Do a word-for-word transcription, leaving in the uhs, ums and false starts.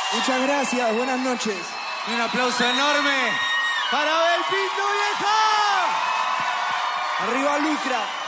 Muchas gracias, buenas noches. Un aplauso enorme para Abel Pinto, vieja. Arriba Lucra.